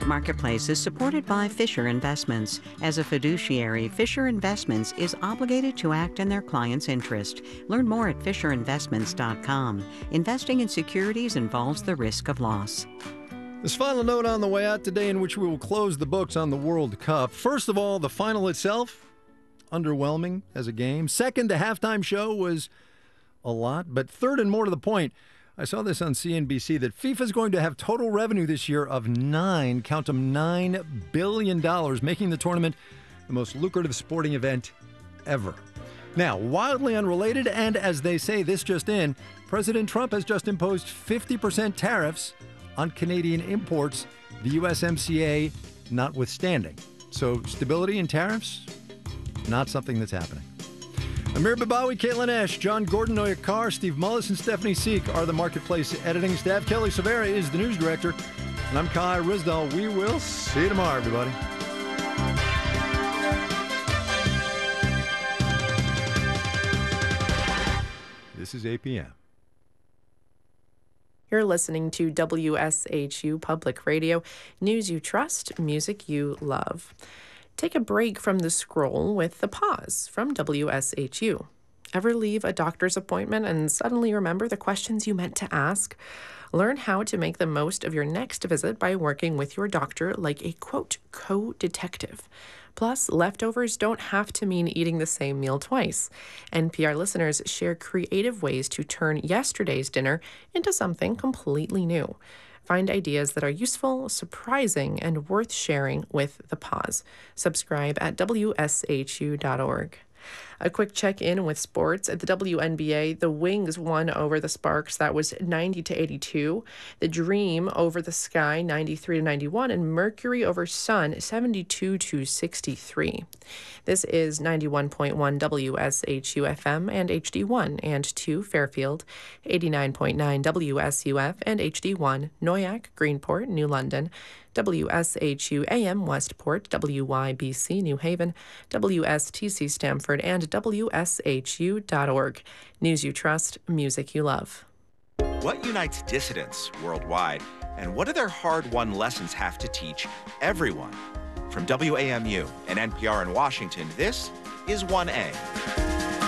Marketplace is supported by Fisher Investments. As a fiduciary, Fisher Investments is obligated to act in their client's interest. Learn more at FisherInvestments.com. Investing in securities involves the risk of loss. This final note on the way out today, in which we will close the books on the World Cup. First of all, the final itself, underwhelming as a game. Second, the halftime show was a lot. But third, and more to the point, I saw this on CNBC, that FIFA is going to have total revenue this year of $9 billion, making the tournament the most lucrative sporting event ever. Now, wildly unrelated, and as they say, this just in, President Trump has just imposed 50% tariffs on Canadian imports, the USMCA notwithstanding. So stability and tariffs, not something that's happening. Amir Babawi, Caitlin Ash, John Gordon, Noya Carr, Steve Mullis, and Stephanie Seek are the Marketplace editing staff. Kelly Severa is the news director. And I'm Kai Rizdal. We will see you tomorrow, everybody. This is APM. You're listening to WSHU Public Radio, news you trust, music you love. Take a break from the scroll with The Pause from WSHU. Ever leave a doctor's appointment and suddenly remember the questions you meant to ask? Learn how to make the most of your next visit by working with your doctor like a, quote, co-detective. Plus, leftovers don't have to mean eating the same meal twice. NPR listeners share creative ways to turn yesterday's dinner into something completely new. Find ideas that are useful, surprising, and worth sharing with The Pause. Subscribe at WSHU.org. A quick check-in with sports. At the WNBA, the Wings won over the Sparks. That was 90-82. The Dream over the Sky, 93-91. And Mercury over Sun, 72-63. This is 91.1 WSHU FM and HD1 and 2 Fairfield, 89.9 WSUF and HD1 Noyac, Greenport, New London, WSHU AM Westport, WYBC New Haven, WSTC Stamford, and WSHU.org. News you trust, music you love. What unites dissidents worldwide, and what do their hard-won lessons have to teach everyone? From WAMU and NPR in Washington, this is 1A.